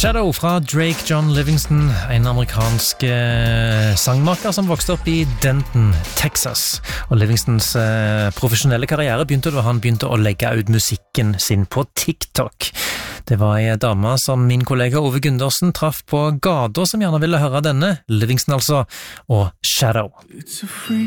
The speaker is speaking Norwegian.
Shadow fra Drake John Livingston, en amerikansk sangmaker som vokste opp i Denton, Texas. Og Livingstons profesjonelle karriere begynte da han begynte å legge ut musikken sin på TikTok. Det var en dame som min kollega Ove Gundersen traff på gata som gjerne ville høre denne, Livingston altså, og Shadow.